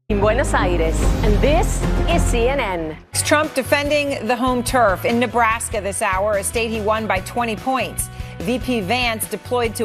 In Buenos Aires, and this is CNN. Trump defending the home turf in Nebraska this hour, a state he won by 20 points. VP Vance deployed to